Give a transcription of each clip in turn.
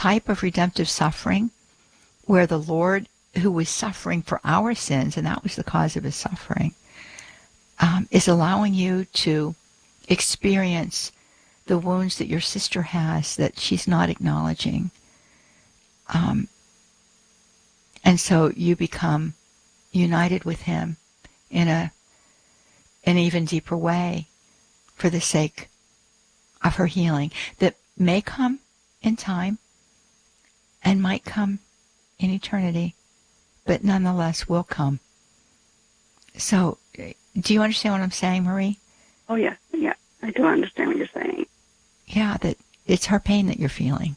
type of redemptive suffering where the Lord, who was suffering for our sins, and that was the cause of his suffering, is allowing you to experience the wounds that your sister has that she's not acknowledging. And so you become united with him in an even deeper way for the sake of her healing that may come in time and might come in eternity, but nonetheless will come. So, do you understand what I'm saying, Marie? Oh, yeah. I do understand what you're saying. Yeah, that it's her pain that you're feeling.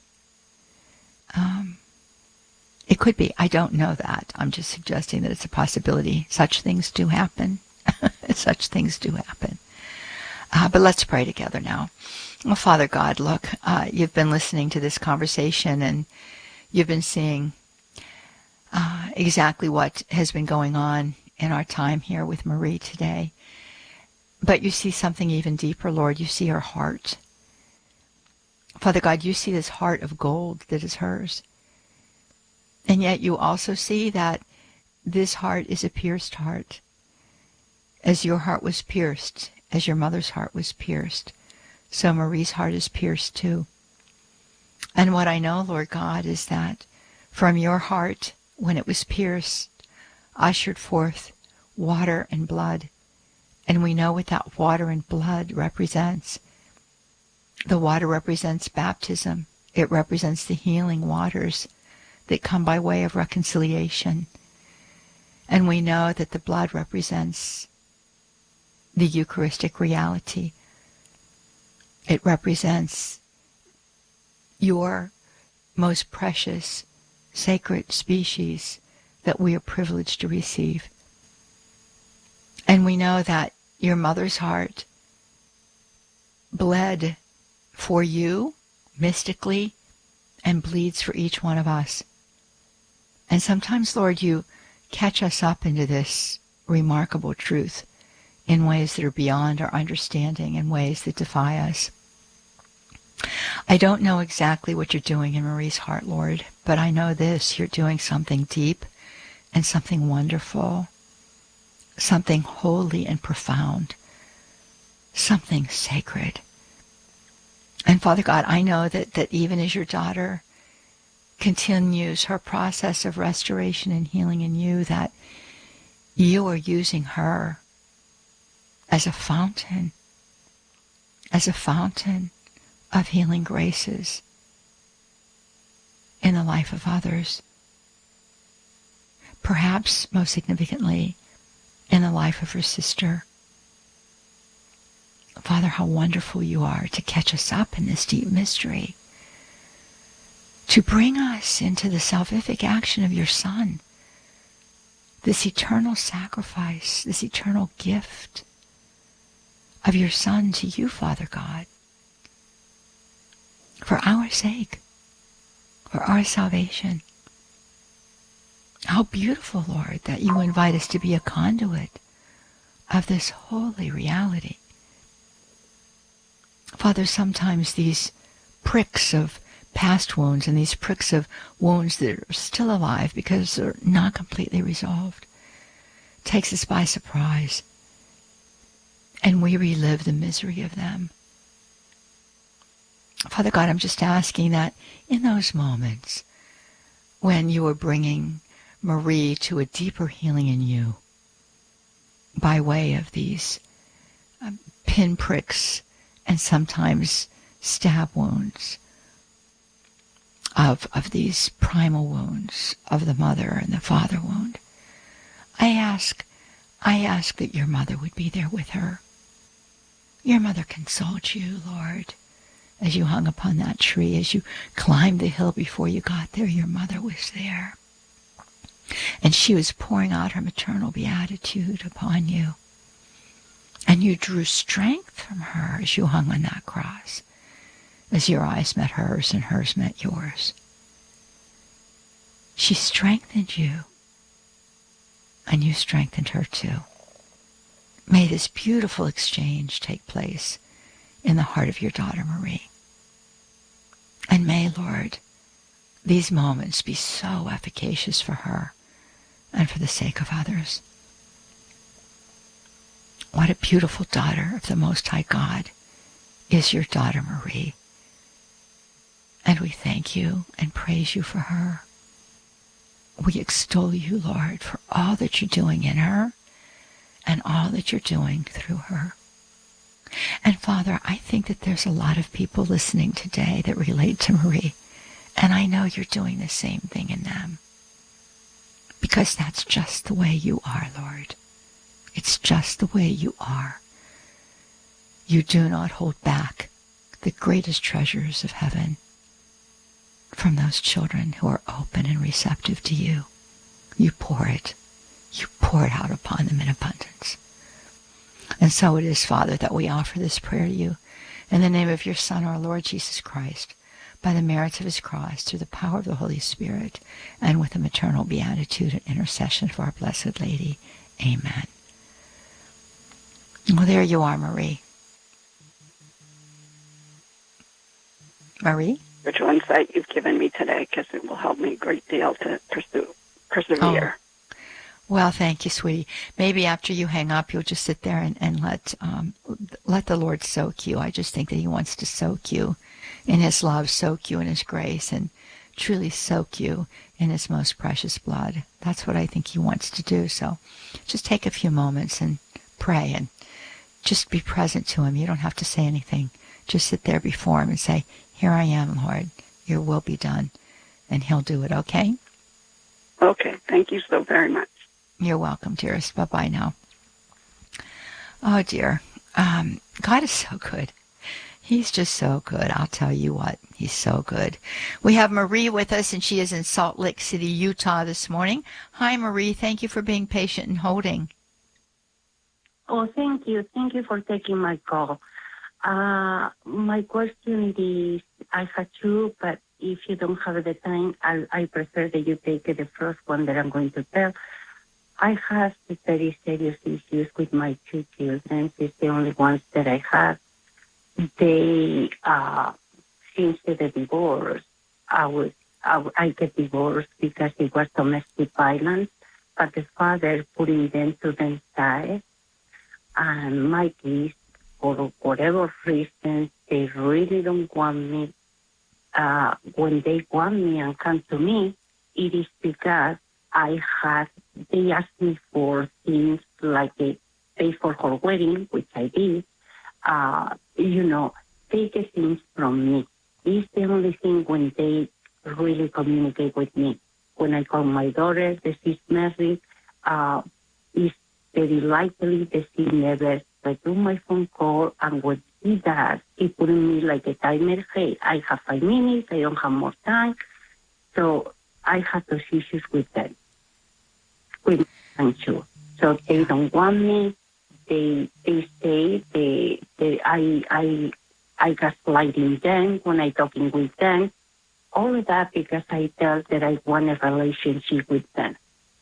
It could be. I don't know that. I'm just suggesting that it's a possibility. Such things do happen. Such things do happen. But let's pray together now. Well, Father God, look, you've been listening to this conversation and you've been seeing exactly what has been going on in our time here with Marie today. But you see something even deeper, Lord. You see her heart. Father God, you see this heart of gold that is hers. And yet you also see that this heart is a pierced heart. As your heart was pierced, as your mother's heart was pierced, so Marie's heart is pierced too. And what I know, Lord God, is that from your heart, when it was pierced, ushered forth water and blood. And we know what that water and blood represents. The water represents baptism. It represents the healing waters that come by way of reconciliation. And we know that the blood represents the Eucharistic reality. It represents your most precious, sacred species that we are privileged to receive. And we know that your mother's heart bled for you mystically and bleeds for each one of us. And sometimes, Lord, you catch us up into this remarkable truth in ways that are beyond our understanding, in ways that defy us. I don't know exactly what you're doing in Marie's heart, Lord, but I know this: you're doing something deep and something wonderful, something holy and profound, something sacred. And Father God, I know that even as your daughter continues her process of restoration and healing in you, that you are using her as a fountain of healing graces in the life of others. Perhaps most significantly in the life of her sister. Father, how wonderful you are to catch us up in this deep mystery, to bring us into the salvific action of your Son, this eternal sacrifice, this eternal gift of your Son to you, Father God, for our sake, for our salvation. How beautiful, Lord, that you invite us to be a conduit of this holy reality. Father, sometimes these pricks of past wounds and these pricks of wounds that are still alive because they're not completely resolved takes us by surprise, and we relive the misery of them. Father God, I'm just asking that in those moments when you are bringing Marie to a deeper healing in you by way of these pinpricks and sometimes stab wounds of these primal wounds of the mother and the father wound, I ask that your mother would be there with her. Your mother consoled you, Lord, as you hung upon that tree, as you climbed the hill before you got there. Your mother was there, and she was pouring out her maternal beatitude upon you. And you drew strength from her as you hung on that cross, as your eyes met hers and hers met yours. She strengthened you, and you strengthened her too. May this beautiful exchange take place in the heart of your daughter Marie. And may, Lord, these moments be so efficacious for her and for the sake of others. What a beautiful daughter of the Most High God is your daughter Marie. And we thank you and praise you for her. We extol you, Lord, for all that you're doing in her and all that you're doing through her. And Father, I think that there's a lot of people listening today that relate to Marie. And I know you're doing the same thing in them. Because that's just the way you are, Lord. It's just the way you are. You do not hold back the greatest treasures of heaven from those children who are open and receptive to you. You pour it. You pour it out upon them in abundance. And so it is, Father, that we offer this prayer to you in the name of your Son, our Lord Jesus Christ, by the merits of his cross, through the power of the Holy Spirit, and with the maternal beatitude and intercession of our Blessed Lady. Amen. Well, there you are, Marie. Marie? Spiritual insight you've given me today, because it will help me a great deal to persevere. Oh. Well, thank you, sweetie. Maybe after you hang up, you'll just sit there and let the Lord soak you. I just think that he wants to soak you in his love, soak you in his grace, and truly soak you in his most precious blood. That's what I think he wants to do. So just take a few moments and pray and just be present to him. You don't have to say anything. Just sit there before him and say, here I am, Lord. Your will be done. And he'll do it, okay? Okay. Thank you so very much. You're welcome, dearest. Bye-bye now. Oh, dear. God is so good. He's just so good. I'll tell you what. He's so good. We have Marie with us, and she is in Salt Lake City, Utah this morning. Hi, Marie. Thank you for being patient and holding. Oh, thank you. Thank you for taking my call. My question is, I have two, but if you don't have the time, I prefer that you take the first one that I'm going to tell. I have very serious issues with my two children. It's the only ones that I have. They, since the divorce, I get divorced because it was domestic violence, but the father putting them to the side. And my kids, for whatever reason, they really don't want me. When they want me and come to me, it is because they asked me for things like they pay for her wedding, which I did. Take things from me. It's the only thing when they really communicate with me. When I call my daughter that she's married, it's very likely that she never return my phone call, and what he does, he put me like a timer. Hey, I have 5 minutes, I don't have more time. So I have those issues with them. With them too. So they don't want me. They say I gaslighting them when I talking with them. All of that because I tell that I want a relationship with them.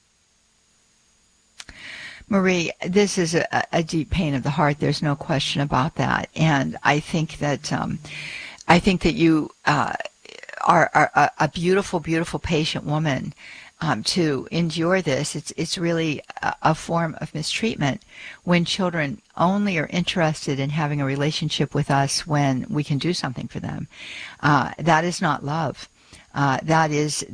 Marie, this is a deep pain of the heart. There's no question about that. And I think that you are a beautiful, beautiful, patient woman to endure this. It's really a form of mistreatment when children only are interested in having a relationship with us when we can do something for them. That is not love. That is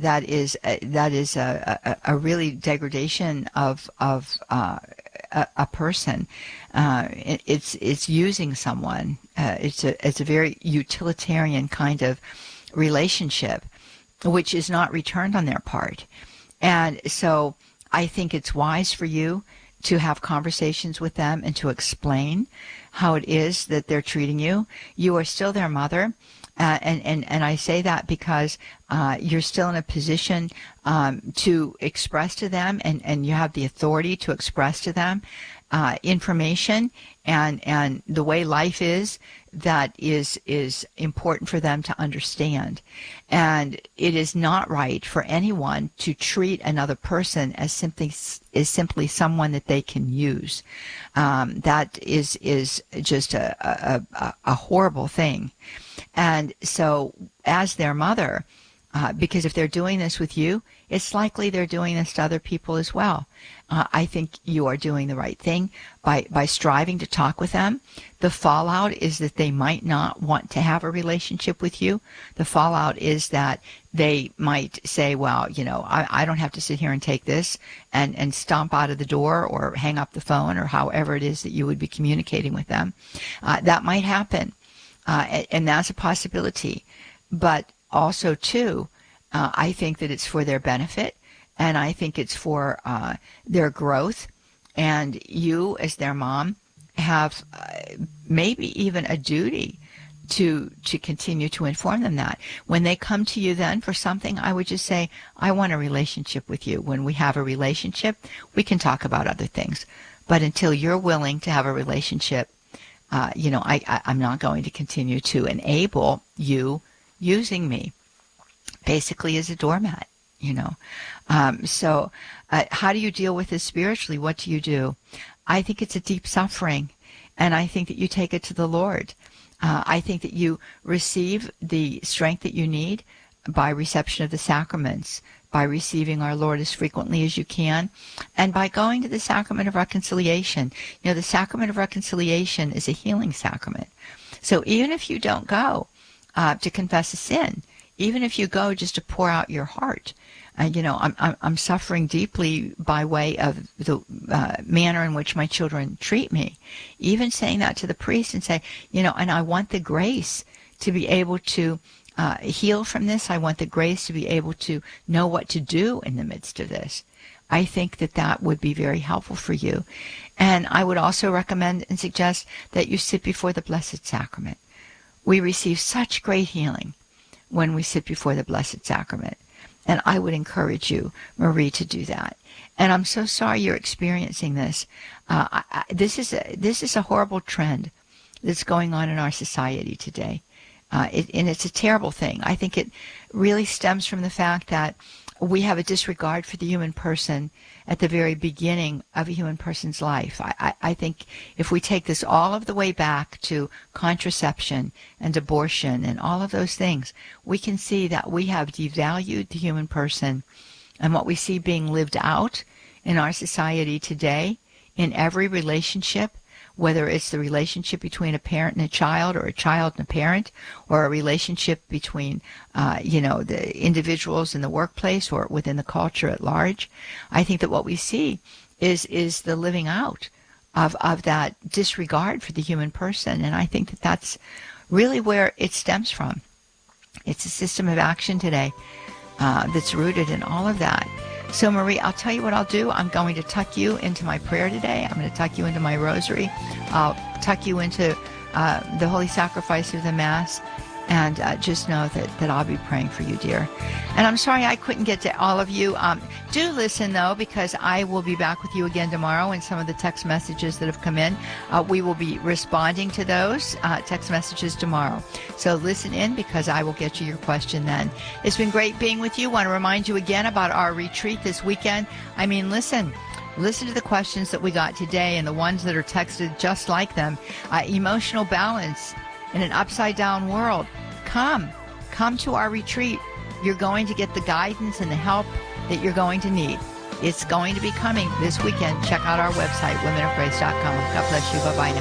a really degradation of a person. It's using someone. It's a very utilitarian kind of relationship, which is not returned on their part. And so I think it's wise for you to have conversations with them and to explain how it is that they're treating you. You are still their mother. And I say that because you're still in a position to express to them, and you have the authority to express to them information and the way life is that is important for them to understand. And it is not right for anyone to treat another person as simply someone that they can use. That is just a horrible thing. And so as their mother, Because if they're doing this with you, it's likely they're doing this to other people as well. I think you are doing the right thing by striving to talk with them. The fallout is that they might not want to have a relationship with you. The fallout is that they might say, well, I don't have to sit here and take this and stomp out of the door or hang up the phone or however it is that you would be communicating with them. That might happen, and that's a possibility. But also, too, I think that it's for their benefit, and I think it's for their growth. And you, as their mom, have maybe even a duty to continue to inform them that. When they come to you then for something, I would just say, I want a relationship with you. When we have a relationship, we can talk about other things. But until you're willing to have a relationship, I'm not going to continue to enable you using me basically as a doormat, So how do you deal with this spiritually? What do you do? I think it's a deep suffering, and I think that you take it to the Lord. I think that you receive the strength that you need by reception of the sacraments, by receiving our Lord as frequently as you can, and by going to the sacrament of reconciliation. The sacrament of reconciliation is a healing sacrament. So even if you don't go to confess a sin, even if you go just to pour out your heart, I'm suffering deeply by way of the manner in which my children treat me. Even saying that to the priest and say, and I want the grace to be able to heal from this. I want the grace to be able to know what to do in the midst of this. I think that would be very helpful for you. And I would also recommend and suggest that you sit before the Blessed Sacrament. We receive such great healing when we sit before the Blessed Sacrament. And I would encourage you, Marie, to do that. And I'm so sorry you're experiencing this. This is a horrible trend that's going on in our society today. And it's a terrible thing. I think it really stems from the fact that we have a disregard for the human person at the very beginning of a human person's life. I think if we take this all of the way back to contraception and abortion and all of those things, we can see that we have devalued the human person. And what we see being lived out in our society today, in every relationship, whether it's the relationship between a parent and a child, or a child and a parent, or a relationship between, the individuals in the workplace or within the culture at large. I think that what we see is the living out of that disregard for the human person. And I think that that's really where it stems from. It's a system of action today that's rooted in all of that. So, Marie, I'll tell you what I'll do. I'm going to tuck you into my prayer today. I'm going to tuck you into my rosary. I'll tuck you into the holy sacrifice of the Mass. And just know that I'll be praying for you, dear. And I'm sorry I couldn't get to all of you. Do listen, though, because I will be back with you again tomorrow and some of the text messages that have come in. We will be responding to those text messages tomorrow. So listen in, because I will get you your question then. It's been great being with you. I want to remind you again about our retreat this weekend. Listen to the questions that we got today and the ones that are texted just like them. Emotional balance in an upside-down world. Come to our retreat. You're going to get the guidance and the help that you're going to need. It's going to be coming this weekend. Check out our website, womenofgrace.com. God bless you. Bye-bye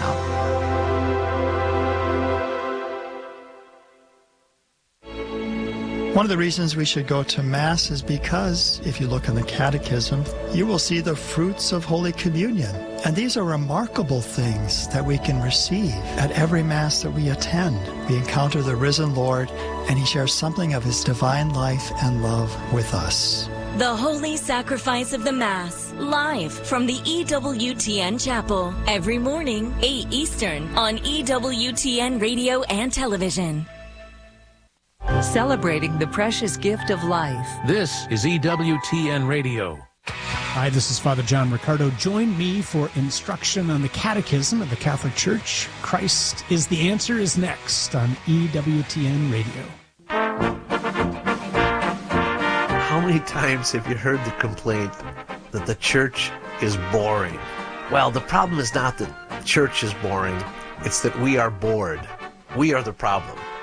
now. One of the reasons we should go to Mass is because, if you look in the Catechism, you will see the fruits of Holy Communion. And these are remarkable things that we can receive at every Mass that we attend. We encounter the risen Lord, and He shares something of His divine life and love with us. The Holy Sacrifice of the Mass, live from the EWTN Chapel, every morning, 8 Eastern, on EWTN Radio and Television. Celebrating the precious gift of life. This is EWTN Radio. Hi, this is Father John Riccardo. Join me for instruction on the Catechism of the Catholic Church. Christ is the Answer is next on EWTN Radio. How many times have you heard the complaint that the church is boring? Well, the problem is not that church is boring. It's that we are bored. We are the problem.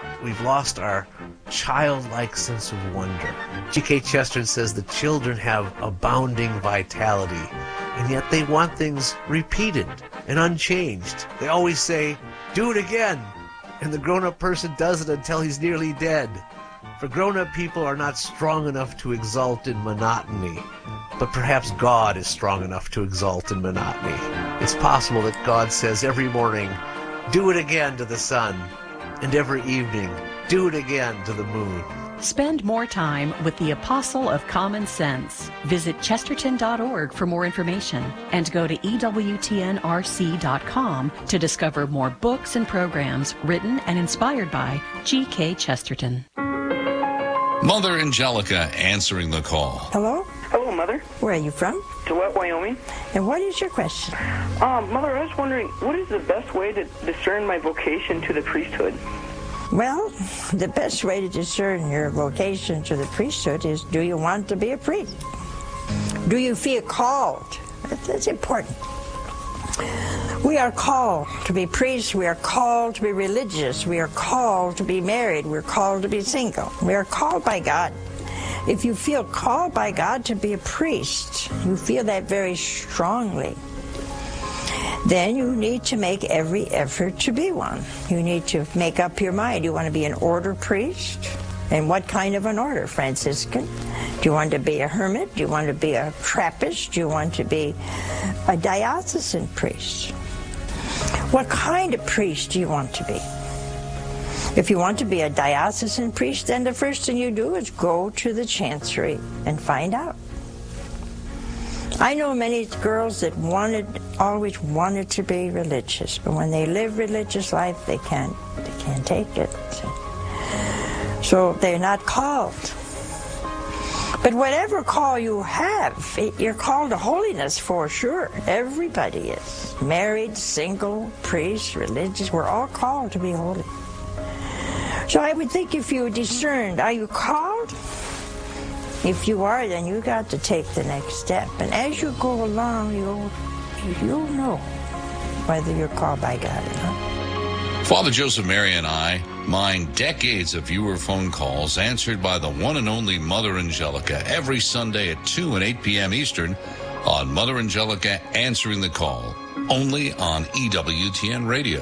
we've lost our childlike sense of wonder. G.K. Chesterton says the children have abounding vitality, and yet they want things repeated and unchanged. They always say, do it again, and the grown-up person does it until he's nearly dead. For grown-up people are not strong enough to exult in monotony, but perhaps God is strong enough to exult in monotony. It's possible that God says every morning, do it again to the sun, and every evening, do it again to the moon. Spend more time with the Apostle of Common Sense. Visit chesterton.org for more information and go to EWTNRC.com to discover more books and programs written and inspired by G.K. Chesterton. Mother Angelica answering the call. Hello? Hello, Mother. Where are you from? DeWitt, Wyoming. And what is your question? Mother, I was wondering, what is the best way to discern my vocation to the priesthood? Well, the best way to discern your vocation to the priesthood is, do you want to be a priest? Do you feel called? That's important. We are called to be priests. We are called to be religious. We are called to be married. We're called to be single. We are called by God. If you feel called by God to be a priest, you feel that very strongly, then you need to make every effort to be one. You need to make up your mind. You want to be an order priest? And what kind of an order? Franciscan? Do you want to be a hermit? Do you want to be a Trappist? Do you want to be a diocesan priest? What kind of priest do you want to be? If you want to be a diocesan priest, then the first thing you do is go to the chancery and find out. I know many girls that always wanted to be religious, but when they live religious life, they can't take it. So they're not called. But whatever call you have, you're called to holiness for sure. Everybody is. Married, single, priest, religious, we're all called to be holy. So I would think if you discerned, are you called? If you are, then you got to take the next step. And as you go along, you'll know whether you're called by God or not. Father Joseph Mary and I mine decades of viewer phone calls answered by the one and only Mother Angelica every Sunday at 2 and 8 p.m. Eastern on Mother Angelica Answering the Call, only on EWTN Radio.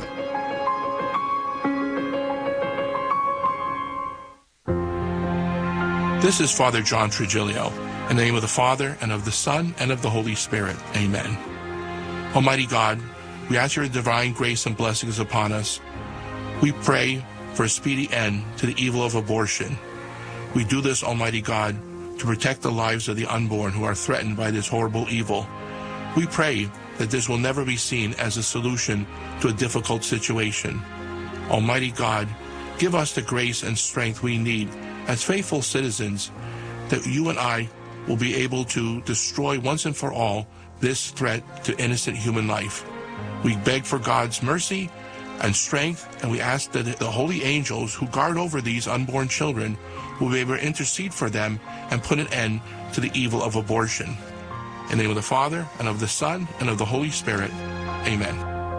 This is Father John Trigilio. In the name of the Father, and of the Son, and of the Holy Spirit. Amen. Almighty God, we ask your divine grace and blessings upon us. We pray for a speedy end to the evil of abortion. We do this, Almighty God, to protect the lives of the unborn who are threatened by this horrible evil. We pray that this will never be seen as a solution to a difficult situation. Almighty God, give us the grace and strength we need as faithful citizens, that you and I will be able to destroy once and for all this threat to innocent human life. We beg for God's mercy and strength, and we ask that the holy angels who guard over these unborn children will be able to intercede for them and put an end to the evil of abortion. In the name of the Father, and of the Son, and of the Holy Spirit. Amen.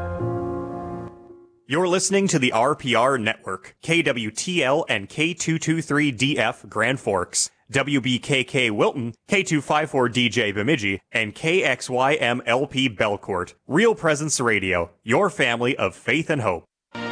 You're listening to the RPR Network, KWTL and K223DF Grand Forks, WBKK Wilton, K254DJ Bemidji, and KXYMLP Belcourt. Real Presence Radio, your family of faith and hope.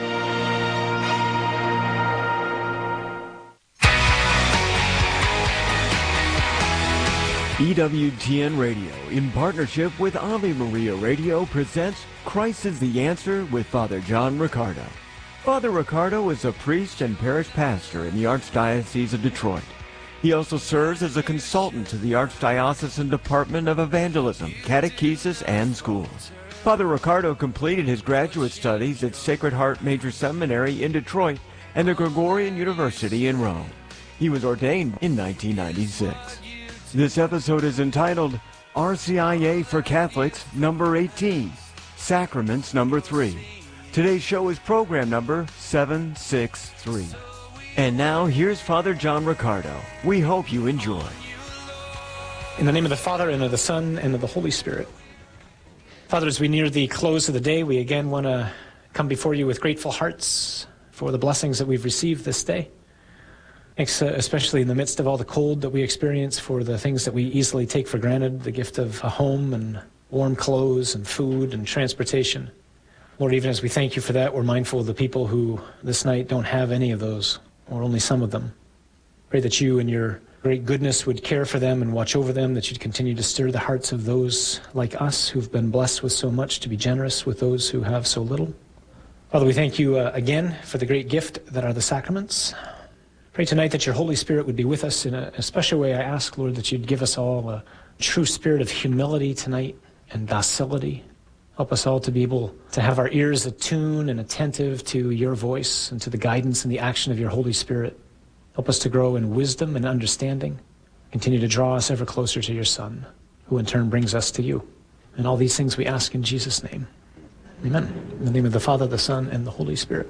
EWTN Radio, in partnership with Ave Maria Radio, presents Christ is the Answer with Father John Riccardo. Father Riccardo is a priest and parish pastor in the Archdiocese of Detroit. He also serves as a consultant to the Archdiocesan Department of Evangelism, Catechesis, and Schools. Father Riccardo completed his graduate studies at Sacred Heart Major Seminary in Detroit and the Gregorian University in Rome. He was ordained in 1996. This episode is entitled RCIA for Catholics number 18, Sacraments number 3. Today's show is program number 763. And now here's Father John Riccardo. We hope you enjoy. In the name of the Father, and of the Son, and of the Holy Spirit. Father, as we near the close of the day, we again want to come before you with grateful hearts, for the blessings that we've received this day. Thanks, especially in the midst of all the cold that we experience, for the things that we easily take for granted, the gift of a home and warm clothes and food and transportation. Lord, even as we thank you for that, we're mindful of the people who this night don't have any of those, or only some of them. Pray that you in your great goodness would care for them and watch over them, that you'd continue to stir the hearts of those like us who've been blessed with so much to be generous with those who have so little. Father, we thank you again for the great gift that are the sacraments. Pray tonight that your Holy Spirit would be with us in a special way. I ask, Lord, that you'd give us all a true spirit of humility tonight and docility. Help us all to be able to have our ears attuned and attentive to your voice and to the guidance and the action of your Holy Spirit. Help us to grow in wisdom and understanding. Continue to draw us ever closer to your Son, who in turn brings us to you. And all these things we ask in Jesus' name. Amen. In the name of the Father, the Son, and the Holy Spirit.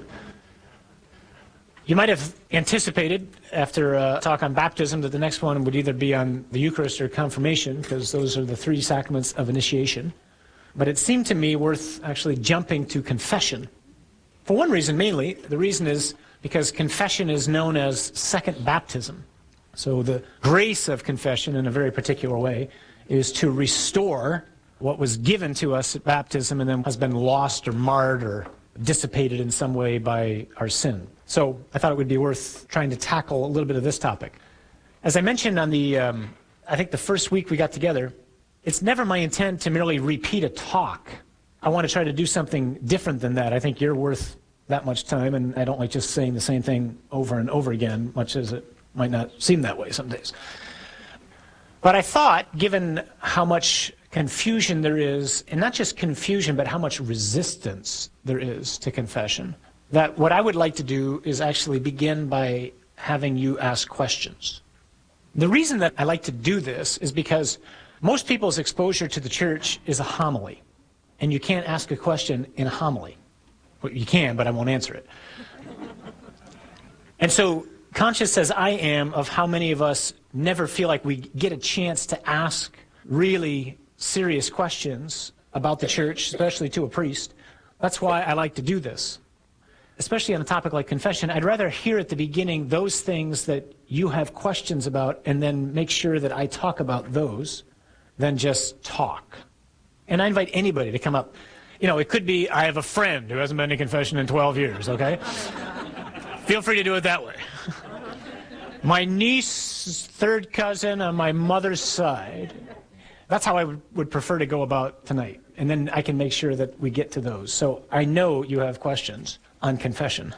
You might have anticipated, after a talk on baptism, that the next one would either be on the Eucharist or confirmation, because those are the three sacraments of initiation. But it seemed to me worth actually jumping to confession. For one reason mainly. The reason is because confession is known as second baptism. So the grace of confession, in a very particular way, is to restore what was given to us at baptism and then has been lost or marred or dissipated in some way by our sin. So I thought it would be worth trying to tackle a little bit of this topic. As I mentioned on the, I think the first week we got together, it's never my intent to merely repeat a talk. I want to try to do something different than that. I think you're worth that much time, and I don't like just saying the same thing over and over again, much as it might not seem that way some days. But I thought, given how much confusion there is, and not just confusion, but how much resistance there is to confession, that what I would like to do is actually begin by having you ask questions. The reason that I like to do this is because most people's exposure to the church is a homily, and you can't ask a question in a homily. Well, you can, but I won't answer it. And so, conscious as I am of how many of us never feel like we get a chance to ask really serious questions about the church, especially to a priest, that's why I like to do this. Especially on a topic like confession, I'd rather hear at the beginning those things that you have questions about and then make sure that I talk about those than just talk. And I invite anybody to come up. You know, it could be, I have a friend who hasn't been to confession in 12 years, okay? Feel free to do it that way. My niece's third cousin on my mother's side. That's how I would prefer to go about tonight. And then I can make sure that we get to those. So I know you have questions on confession.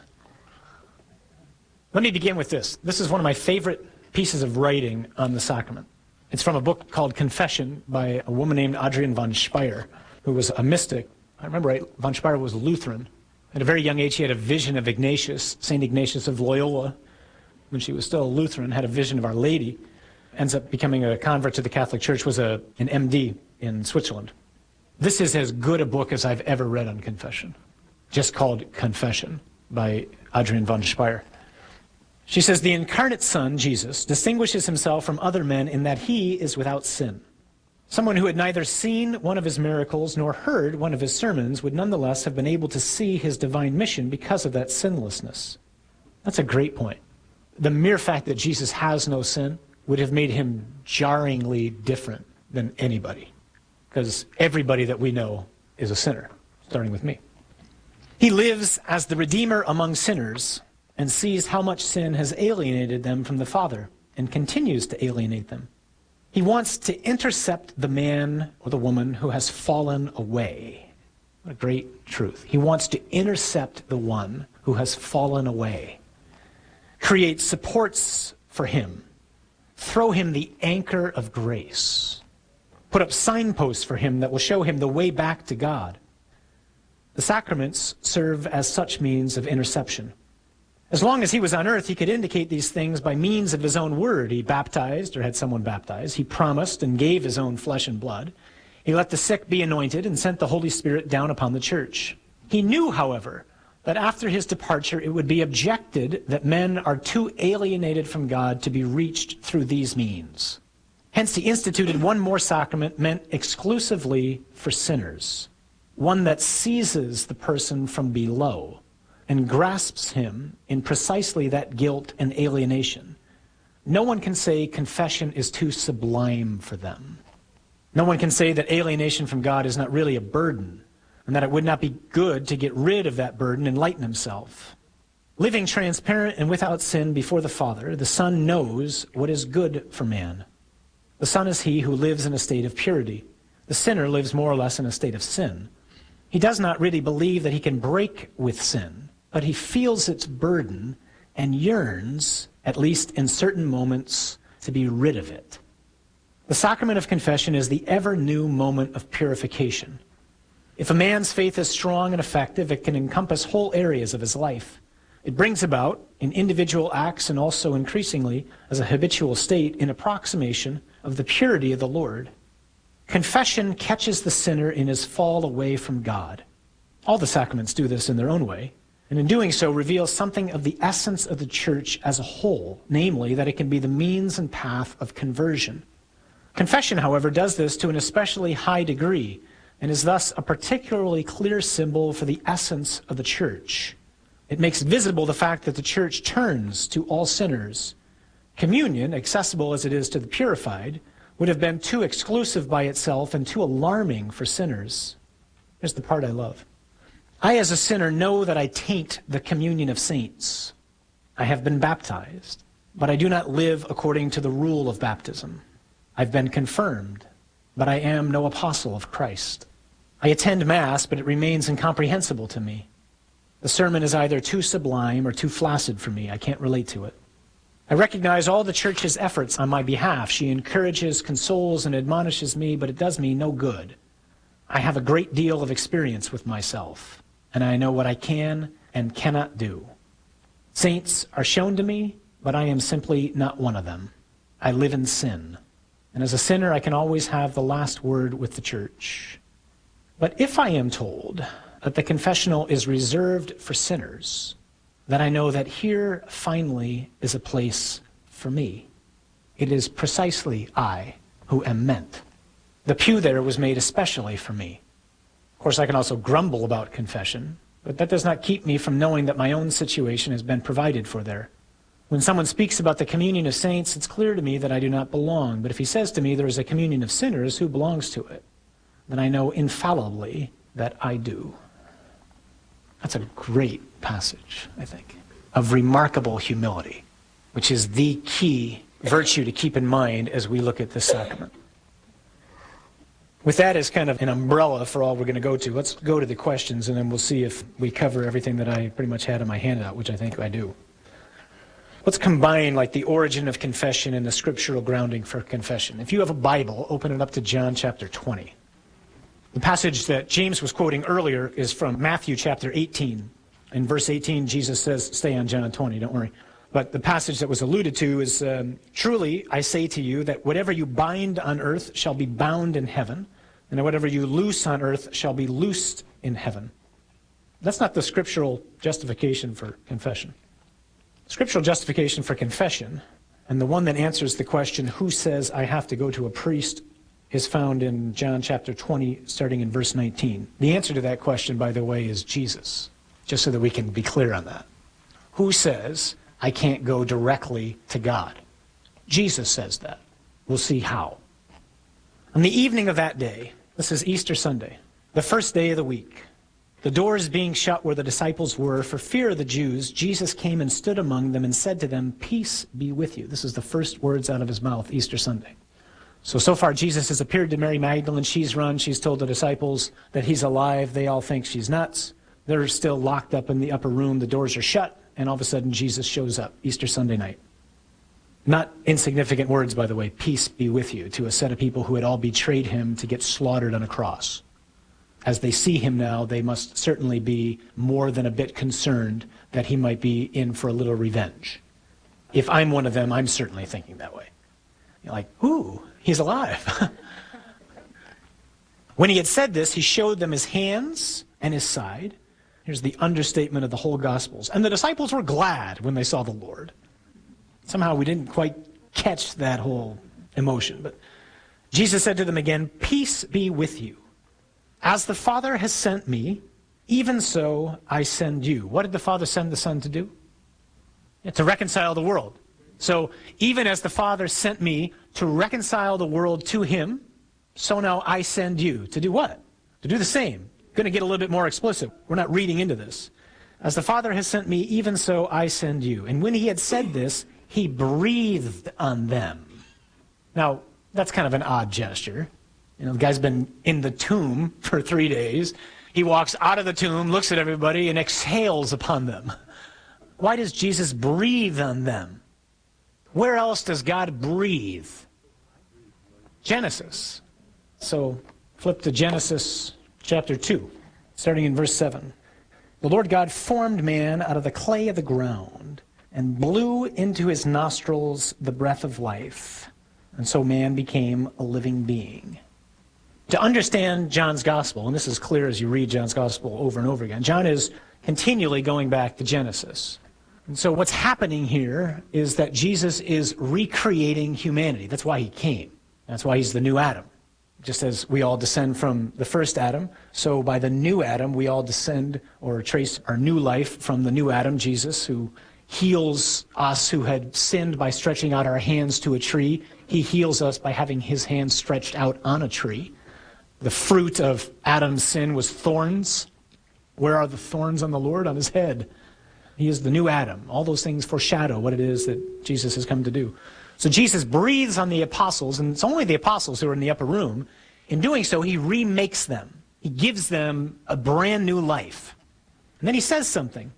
Let me begin with this. This is one of my favorite pieces of writing on the sacrament. It's from a book called Confession by a woman named Adrienne von Speyer, who was a mystic. I remember right, von Speyer was Lutheran. At a very young age, she had a vision of Ignatius, St. Ignatius of Loyola. When she was still a Lutheran, had a vision of Our Lady. Ends up becoming a convert to the Catholic Church, was an MD in Switzerland. This is as good a book as I've ever read on confession. Just called Confession by Adrienne von Speyer. She says, the incarnate Son, Jesus, distinguishes himself from other men in that he is without sin. Someone who had neither seen one of his miracles nor heard one of his sermons would nonetheless have been able to see his divine mission because of that sinlessness. That's a great point. The mere fact that Jesus has no sin would have made him jarringly different than anybody, because everybody that we know is a sinner, starting with me. He lives as the Redeemer among sinners and sees how much sin has alienated them from the Father and continues to alienate them. He wants to intercept the man or the woman who has fallen away. What a great truth. He wants to intercept the one who has fallen away, create supports for him, throw him the anchor of grace, put up signposts for him that will show him the way back to God. The sacraments serve as such means of interception. As long as he was on earth, he could indicate these things by means of his own word. He baptized or had someone baptized. He promised and gave his own flesh and blood. He let the sick be anointed and sent the Holy Spirit down upon the church. He knew, however, that after his departure it would be objected that men are too alienated from God to be reached through these means. Hence he instituted one more sacrament meant exclusively for sinners, one that seizes the person from below, and grasps him in precisely that guilt and alienation, no one can say confession is too sublime for them. No one can say that alienation from God is not really a burden, and that it would not be good to get rid of that burden and lighten himself. Living transparent and without sin before the Father, the Son knows what is good for man. The Son is he who lives in a state of purity. The sinner lives more or less in a state of sin. He does not really believe that he can break with sin, but he feels its burden and yearns, at least in certain moments, to be rid of it. The sacrament of confession is the ever-new moment of purification. If a man's faith is strong and effective, it can encompass whole areas of his life. It brings about, in individual acts and also increasingly as a habitual state, an approximation of the purity of the Lord. Confession catches the sinner in his fall away from God. All the sacraments do this in their own way, and in doing so reveals something of the essence of the church as a whole, namely that it can be the means and path of conversion. Confession, however, does this to an especially high degree, and is thus a particularly clear symbol for the essence of the church. It makes visible the fact that the church turns to all sinners. Communion, accessible as it is to the purified, would have been too exclusive by itself and too alarming for sinners. Here's the part I love. I, as a sinner, know that I taint the communion of saints. I have been baptized, but I do not live according to the rule of baptism. I've been confirmed, but I am no apostle of Christ. I attend Mass, but it remains incomprehensible to me. The sermon is either too sublime or too flaccid for me. I can't relate to it. I recognize all the church's efforts on my behalf. She encourages, consoles, and admonishes me, but it does me no good. I have a great deal of experience with myself, and I know what I can and cannot do. Saints are shown to me, but I am simply not one of them. I live in sin, and as a sinner I can always have the last word with the church. But if I am told that the confessional is reserved for sinners, then I know that here finally is a place for me. It is precisely I who am meant. The pew there was made especially for me. Of course, I can also grumble about confession, but that does not keep me from knowing that my own situation has been provided for there. When someone speaks about the communion of saints, it's clear to me that I do not belong. But if he says to me there is a communion of sinners, who belongs to it? Then I know infallibly that I do. That's a great passage, I think, of remarkable humility, which is the key virtue to keep in mind as we look at this sacrament. With that as kind of an umbrella for all we're going to go to, let's go to the questions, and then we'll see if we cover everything that I pretty much had in my handout, which I think I do. Let's combine like the origin of confession and the scriptural grounding for confession. If you have a Bible, open it up to John chapter 20. The passage that James was quoting earlier is from Matthew chapter 18. In verse 18, Jesus says, stay on John 20, don't worry. But the passage that was alluded to is, truly I say to you that whatever you bind on earth shall be bound in heaven, and whatever you loose on earth shall be loosed in heaven. That's not the scriptural justification for confession. Scriptural justification for confession, and the one that answers the question, who says I have to go to a priest, is found in John chapter 20, starting in verse 19. The answer to that question, by the way, is Jesus, just so that we can be clear on that. Who says I can't go directly to God? Jesus says that. We'll see how. On the evening of that day, this is Easter Sunday, the first day of the week, the doors being shut where the disciples were, for fear of the Jews, Jesus came and stood among them and said to them, peace be with you. This is the first words out of his mouth, Easter Sunday. So far Jesus has appeared to Mary Magdalene. She's run. She's told the disciples that he's alive. They all think she's nuts. They're still locked up in the upper room. The doors are shut. And all of a sudden Jesus shows up, Easter Sunday night. Not insignificant words, by the way, peace be with you, to a set of people who had all betrayed him to get slaughtered on a cross. As they see him now, they must certainly be more than a bit concerned that he might be in for a little revenge. If I'm one of them, I'm certainly thinking that way. You're like, ooh, he's alive. When he had said this, he showed them his hands and his side. Here's the understatement of the whole Gospels. And the disciples were glad when they saw the Lord. Somehow we didn't quite catch that whole emotion. But Jesus said to them again, peace be with you. As the Father has sent me, even so I send you. What did the Father send the Son to do? To reconcile the world. So even as the Father sent me to reconcile the world to him, so now I send you. To do what? To do the same. Going to get a little bit more explicit. We're not reading into this. As the Father has sent me, even so I send you. And when he had said this, he breathed on them. Now, that's kind of an odd gesture. The guy's been in the tomb for 3 days. He walks out of the tomb, looks at everybody, and exhales upon them. Why does Jesus breathe on them? Where else does God breathe? Genesis. So flip to Genesis chapter 2, starting in verse 7. The Lord God formed man out of the clay of the ground and blew into his nostrils the breath of life. And so man became a living being. To understand John's gospel, and this is clear as you read John's gospel over and over again, John is continually going back to Genesis. And so what's happening here is that Jesus is recreating humanity. That's why he came. That's why he's the new Adam. Just as we all descend from the first Adam, so by the new Adam, we all descend or trace our new life from the new Adam, Jesus, who heals us who had sinned by stretching out our hands to a tree. He heals us by having his hands stretched out on a tree. The fruit of Adam's sin was thorns. Where are the thorns on the Lord? On his head. He is the new Adam. All those things foreshadow what it is that Jesus has come to do. So Jesus breathes on the apostles, and it's only the apostles who are in the upper room. In doing so, he remakes them. He gives them a brand new life. And then he says something.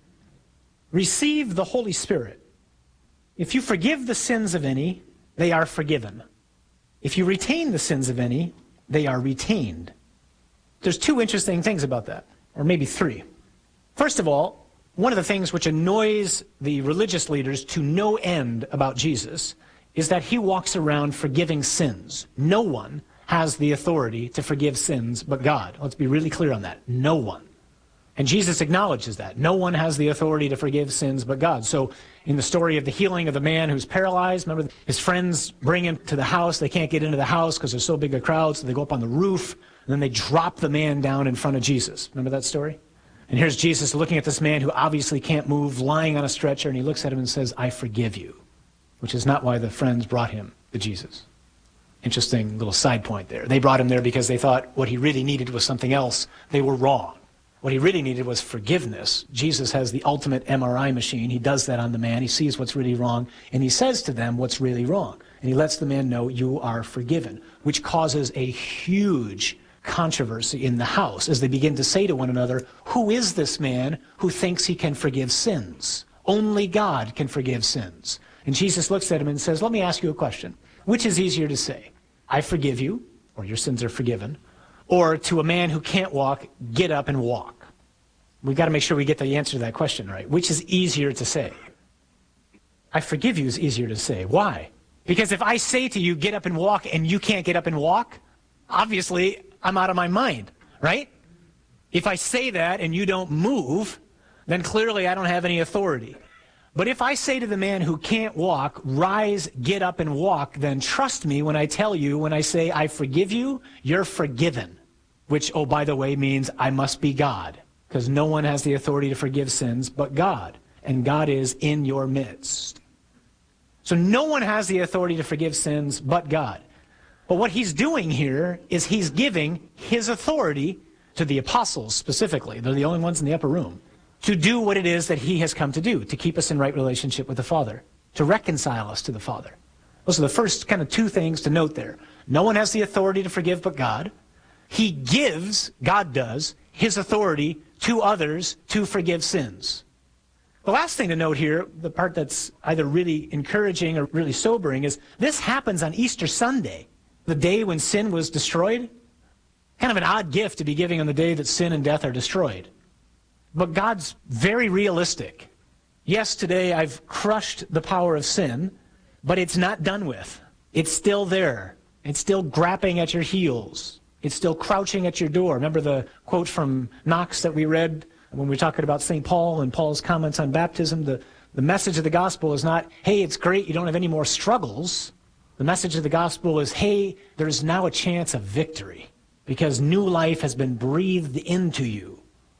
Receive the Holy Spirit. If you forgive the sins of any, they are forgiven. If you retain the sins of any, they are retained. There's two interesting things about that, or maybe three. First of all, one of the things which annoys the religious leaders to no end about Jesus is that he walks around forgiving sins. No one has the authority to forgive sins but God. Let's be really clear on that. No one. And Jesus acknowledges that. No one has the authority to forgive sins but God. So in the story of the healing of the man who's paralyzed, remember his friends bring him to the house. They can't get into the house because there's so big a crowd, so they go up on the roof, and then they drop the man down in front of Jesus. Remember that story? And here's Jesus looking at this man who obviously can't move, lying on a stretcher, and he looks at him and says, I forgive you, which is not why the friends brought him to Jesus. Interesting little side point there. They brought him there because they thought what he really needed was something else. They were wrong. What he really needed was forgiveness. Jesus has the ultimate MRI machine. He does that on the man. He sees what's really wrong, and he says to them what's really wrong. And he lets the man know, you are forgiven, which causes a huge controversy in the house as they begin to say to one another, who is this man who thinks he can forgive sins? Only God can forgive sins. And Jesus looks at him and says, let me ask you a question. Which is easier to say? I forgive you, or your sins are forgiven, or to a man who can't walk, get up and walk? We've got to make sure we get the answer to that question right. Which is easier to say? I forgive you is easier to say. Why? Because if I say to you, get up and walk, and you can't get up and walk, obviously I'm out of my mind, right? If I say that and you don't move, then clearly I don't have any authority. But if I say to the man who can't walk, rise, get up and walk, then trust me when I tell you, when I say I forgive you, you're forgiven. Which, oh, by the way, means I must be God. Because no one has the authority to forgive sins but God. And God is in your midst. So no one has the authority to forgive sins but God. But what he's doing here is he's giving his authority to the apostles specifically. They're the only ones in the upper room. To do what it is that he has come to do. To keep us in right relationship with the Father. To reconcile us to the Father. Those are the first kind of two things to note there. No one has the authority to forgive but God. He gives, God does, his authority to others to forgive sins. The last thing to note here, the part that's either really encouraging or really sobering, is this happens on Easter Sunday, the day when sin was destroyed. Kind of an odd gift to be giving on the day that sin and death are destroyed. But God's very realistic. Yes, today I've crushed the power of sin, but it's not done with. It's still there. It's still grappling at your heels. It's still crouching at your door. Remember the quote from Knox that we read when we were talking about St. Paul and Paul's comments on baptism? The message of the gospel is not, hey, it's great, you don't have any more struggles. The message of the gospel is, hey, there's now a chance of victory because new life has been breathed into you.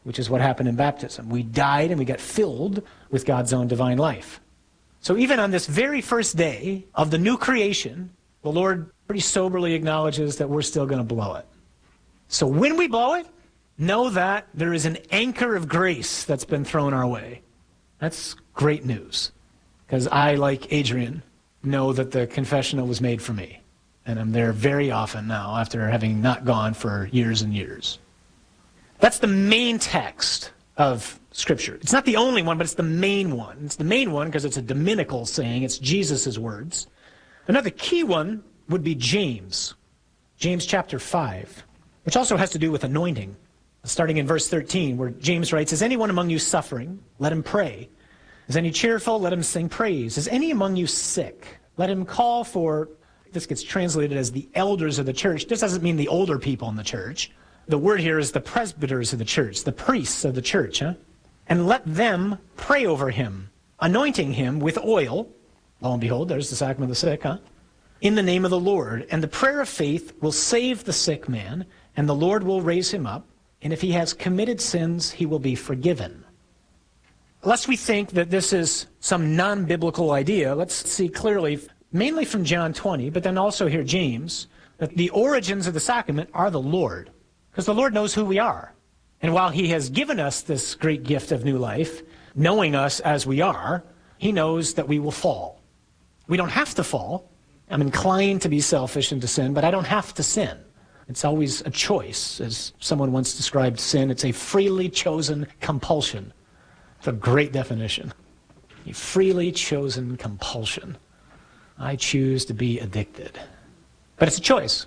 which is what happened in baptism. We died and we got filled with God's own divine life. So even on this very first day of the new creation, the Lord pretty soberly acknowledges that we're still going to blow it. So when we blow it, know that there is an anchor of grace that's been thrown our way. That's great news, because I, like Adrian, know that the confessional was made for me. And I'm there very often now after having not gone for years and years. That's the main text of Scripture. It's not the only one, but it's the main one. It's the main one because it's a Dominical saying. It's Jesus' words. Another key one would be James. James chapter 5, which also has to do with anointing. Starting in verse 13, where James writes, "Is anyone among you suffering? Let him pray. Is any cheerful? Let him sing praise. Is any among you sick? Let him call for," this gets translated as the elders of the church. This doesn't mean the older people in the church. The word here is the presbyters of the church, the priests of the church. "And let them pray over him, anointing him with oil." Lo and behold, there's the sacrament of the sick, "in the name of the Lord. And the prayer of faith will save the sick man, and the Lord will raise him up. And if he has committed sins, he will be forgiven." Lest we think that this is some non-biblical idea, let's see clearly, mainly from John 20, but then also here James, that the origins of the sacrament are the Lord. Because the Lord knows who we are. And while he has given us this great gift of new life, knowing us as we are, he knows that we will fall. We don't have to fall. I'm inclined to be selfish and to sin, but I don't have to sin. It's always a choice. As someone once described sin, it's a freely chosen compulsion. It's a great definition. A freely chosen compulsion. I choose to be addicted. But it's a choice.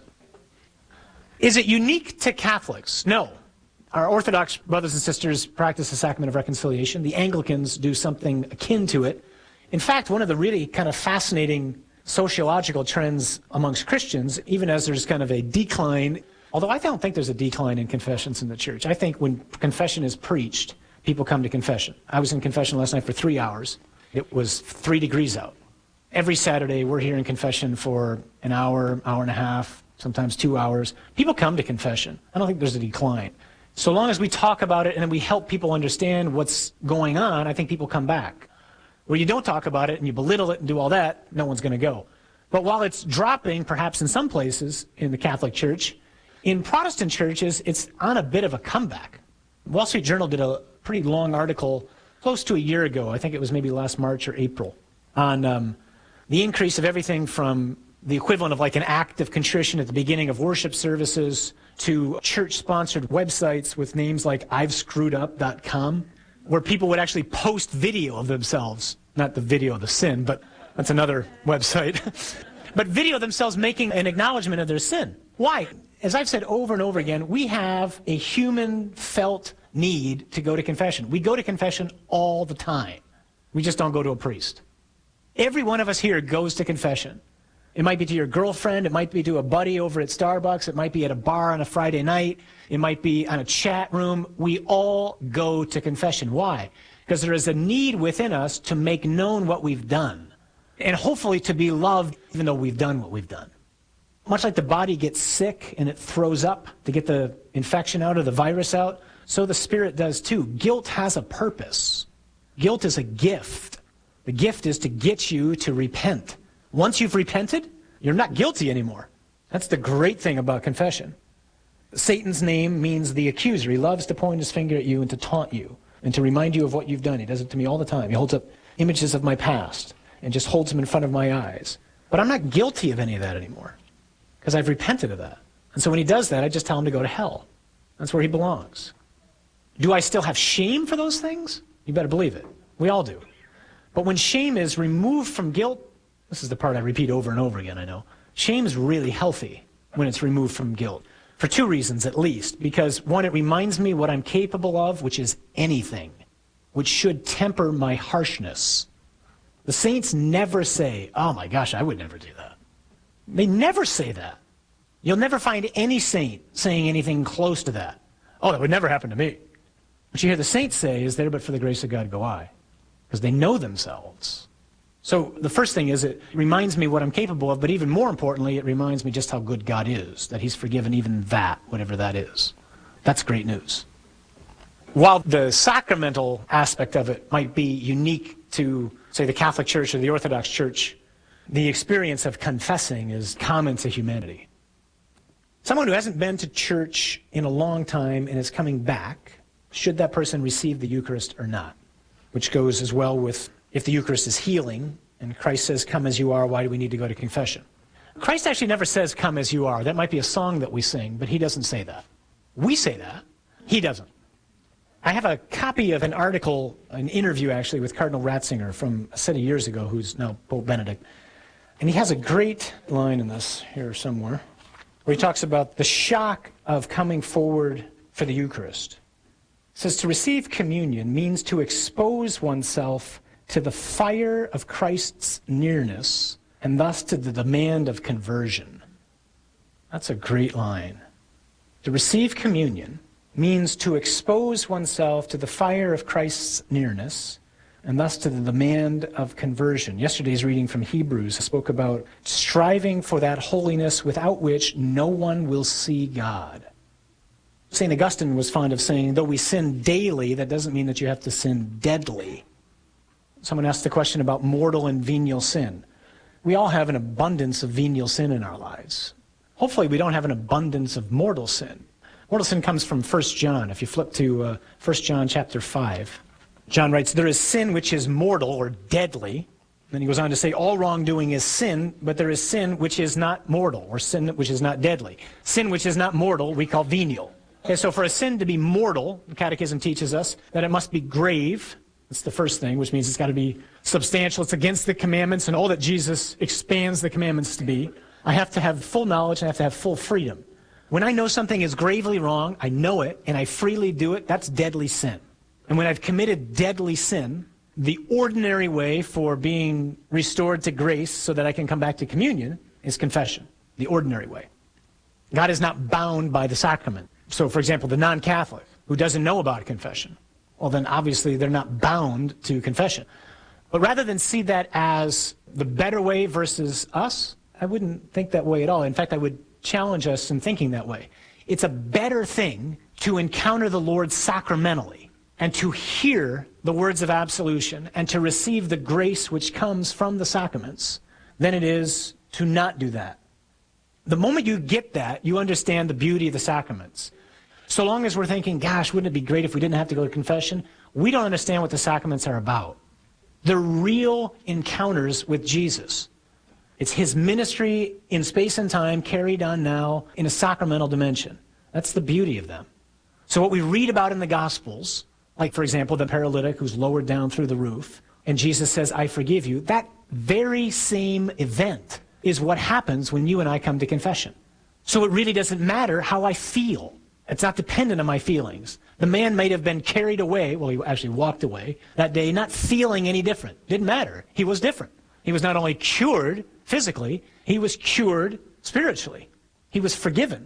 Is it unique to Catholics? No. Our Orthodox brothers and sisters practice the sacrament of reconciliation. The Anglicans do something akin to it. In fact, one of the really kind of fascinating sociological trends amongst Christians, even as there's kind of a decline, although I don't think there's a decline in confessions in the church. I think when confession is preached, people come to confession. I was in confession last night for 3 hours. It was 3 degrees out. Every Saturday, we're here in confession for an hour, hour and a half, sometimes 2 hours. People come to confession. I don't think there's a decline. So long as we talk about it and then we help people understand what's going on, I think people come back. Where you don't talk about it and you belittle it and do all that, no one's going to go. But while it's dropping, perhaps in some places in the Catholic Church, in Protestant churches, it's on a bit of a comeback. Wall Street Journal did a pretty long article close to a year ago, I think it was maybe last March or April, on the increase of everything from the equivalent of like an act of contrition at the beginning of worship services to church-sponsored websites with names like I'veScrewedUp.com, where people would actually post video of themselves, not the video of the sin, but that's another website, but video of themselves making an acknowledgement of their sin. Why? As I've said over and over again, we have a human felt need to go to confession. We go to confession all the time. We just don't go to a priest. Every one of us here goes to confession. It might be to your girlfriend, it might be to a buddy over at Starbucks, it might be at a bar on a Friday night, it might be on a chat room. We all go to confession. Why? Because there is a need within us to make known what we've done, and hopefully to be loved even though we've done what we've done. Much like the body gets sick and it throws up to get the infection out or the virus out, so the spirit does too. Guilt has a purpose. Guilt is a gift. The gift is to get you to repent. Once you've repented, you're not guilty anymore. That's the great thing about confession. Satan's name means the accuser. He loves to point his finger at you and to taunt you and to remind you of what you've done. He does it to me all the time. He holds up images of my past and just holds them in front of my eyes. But I'm not guilty of any of that anymore because I've repented of that. And so when he does that, I just tell him to go to hell. That's where he belongs. Do I still have shame for those things? You better believe it. We all do. But when shame is removed from guilt, this is the part I repeat over and over again, I know. Shame is really healthy when it's removed from guilt. For 2 reasons at least. Because 1, it reminds me what I'm capable of, which is anything, which should temper my harshness. The saints never say, oh my gosh, I would never do that. They never say that. You'll never find any saint saying anything close to that. Oh, that would never happen to me. What you hear the saints say is, there but for the grace of God go I. Because they know themselves. So the first thing is it reminds me what I'm capable of, but even more importantly, it reminds me just how good God is, that he's forgiven even that, whatever that is. That's great news. While the sacramental aspect of it might be unique to, say, the Catholic Church or the Orthodox Church, the experience of confessing is common to humanity. Someone who hasn't been to church in a long time and is coming back, should that person receive the Eucharist or not? Which goes as well with if the Eucharist is healing, and Christ says, "Come as you are, why do we need to go to confession?" Christ actually never says, "Come as you are." That might be a song that we sing, but he doesn't say that. We say that. He doesn't. I have a copy of an article, an interview actually, with Cardinal Ratzinger from a set of years ago, who's now Pope Benedict. And he has a great line in this here somewhere, where he talks about the shock of coming forward for the Eucharist. It says, to receive communion means to expose oneself to the fire of Christ's nearness, and thus to the demand of conversion. That's a great line. To receive communion means to expose oneself to the fire of Christ's nearness, and thus to the demand of conversion. Yesterday's reading from Hebrews spoke about striving for that holiness without which no one will see God. St. Augustine was fond of saying, though we sin daily, that doesn't mean that you have to sin deadly. Someone asked the question about mortal and venial sin. We all have an abundance of venial sin in our lives. Hopefully we don't have an abundance of mortal sin. Mortal sin comes from 1 John. If you flip to 1 John chapter 5, John writes, there is sin which is mortal or deadly. Then he goes on to say, all wrongdoing is sin, but there is sin which is not mortal, or sin which is not deadly. Sin which is not mortal we call venial. Okay, so for a sin to be mortal, the Catechism teaches us that it must be grave. That's the first thing, which means it's got to be substantial. It's against the commandments and all that Jesus expands the commandments to be. I have to have full knowledge and I have to have full freedom. When I know something is gravely wrong, I know it, and I freely do it, that's deadly sin. And when I've committed deadly sin, the ordinary way for being restored to grace so that I can come back to communion is confession, the ordinary way. God is not bound by the sacrament. So, for example, the non-Catholic who doesn't know about confession, well, then obviously they're not bound to confession. But rather than see that as the better way versus us, I wouldn't think that way at all. In fact, I would challenge us in thinking that way. It's a better thing to encounter the Lord sacramentally and to hear the words of absolution and to receive the grace which comes from the sacraments than it is to not do that. The moment you get that, you understand the beauty of the sacraments. So long as we're thinking, gosh, wouldn't it be great if we didn't have to go to confession? We don't understand what the sacraments are about. They're real encounters with Jesus. It's his ministry in space and time carried on now in a sacramental dimension. That's the beauty of them. So what we read about in the Gospels, like, for example, the paralytic who's lowered down through the roof, and Jesus says, I forgive you, that very same event is what happens when you and I come to confession. So it really doesn't matter how I feel. It's not dependent on my feelings. The man might have been carried away, well, he actually walked away that day, not feeling any different. Didn't matter. He was different. He was not only cured physically, he was cured spiritually. He was forgiven.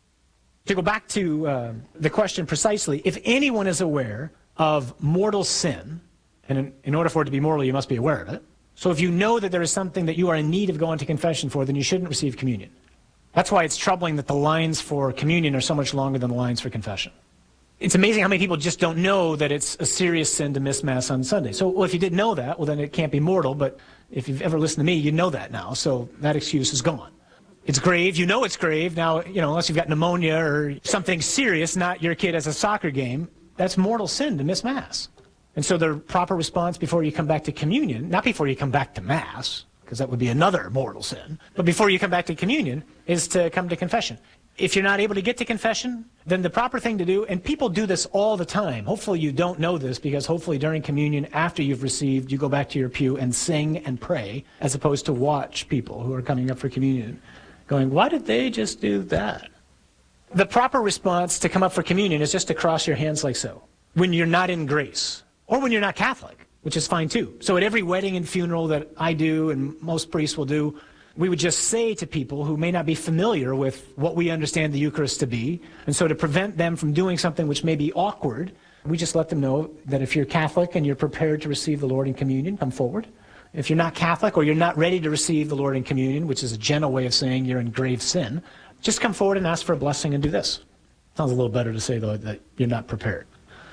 To go back to the question precisely, if anyone is aware of mortal sin, and in order for it to be mortal, you must be aware of it. So if you know that there is something that you are in need of going to confession for, then you shouldn't receive communion. That's why it's troubling that the lines for communion are so much longer than the lines for confession. It's amazing how many people just don't know that it's a serious sin to miss Mass on Sunday. So, well, if you didn't know that, well, then it can't be mortal, but if you've ever listened to me, you know that now, so that excuse is gone. It's grave, you know it's grave. Now, unless you've got pneumonia or something serious, not your kid has a soccer game, that's mortal sin to miss Mass. And so the proper response before you come back to communion, not before you come back to Mass, because that would be another mortal sin, but before you come back to communion, is to come to confession. If you're not able to get to confession, then the proper thing to do, and people do this all the time. Hopefully you don't know this, because hopefully during communion, after you've received, you go back to your pew and sing and pray, as opposed to watch people who are coming up for communion going, why did they just do that? The proper response to come up for communion is just to cross your hands like so, when you're not in grace, or when you're not Catholic, which is fine too. So at every wedding and funeral that I do, and most priests will do, we would just say to people who may not be familiar with what we understand the Eucharist to be, and so to prevent them from doing something which may be awkward, we just let them know that if you're Catholic and you're prepared to receive the Lord in communion, come forward. If you're not Catholic or you're not ready to receive the Lord in communion, which is a gentle way of saying you're in grave sin, just come forward and ask for a blessing and do this. Sounds a little better to say, though, that you're not prepared.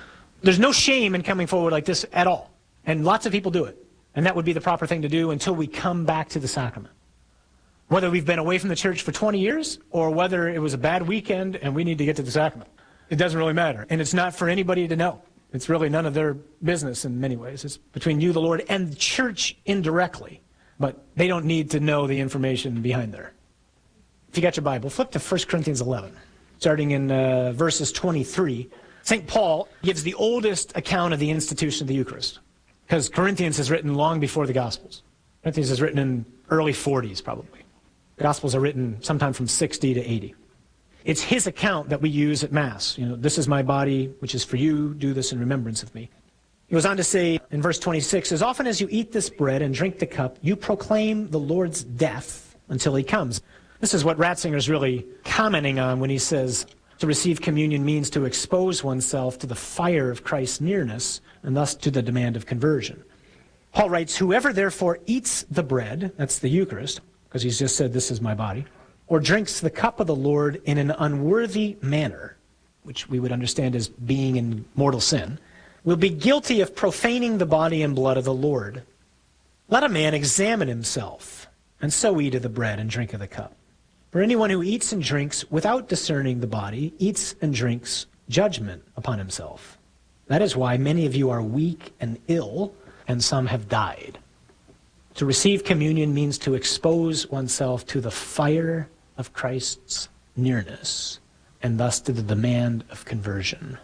There's no shame in coming forward like this at all. And lots of people do it. And that would be the proper thing to do until we come back to the sacrament. Whether we've been away from the church for 20 years or whether it was a bad weekend and we need to get to the sacrament. It doesn't really matter. And it's not for anybody to know. It's really none of their business in many ways. It's between you, the Lord, and the church indirectly. But they don't need to know the information behind there. If you got your Bible, flip to 1 Corinthians 11. Starting in verses 23, St. Paul gives the oldest account of the institution of the Eucharist. Because Corinthians is written long before the Gospels. Corinthians is written in early 40s, probably. The Gospels are written sometime from 60 to 80. It's his account that we use at Mass. You know, this is my body, which is for you. Do this in remembrance of me. He goes on to say in verse 26, as often as you eat this bread and drink the cup, you proclaim the Lord's death until he comes. This is what Ratzinger is really commenting on when he says to receive communion means to expose oneself to the fire of Christ's nearness and thus to the demand of conversion. Paul writes, whoever therefore eats the bread, that's the Eucharist, because he's just said this is my body, or drinks the cup of the Lord in an unworthy manner, which we would understand as being in mortal sin, will be guilty of profaning the body and blood of the Lord. Let a man examine himself, and so eat of the bread and drink of the cup. For anyone who eats and drinks without discerning the body eats and drinks judgment upon himself. That is why many of you are weak and ill, and some have died. To receive communion means to expose oneself to the fire of Christ's nearness, and thus to the demand of conversion.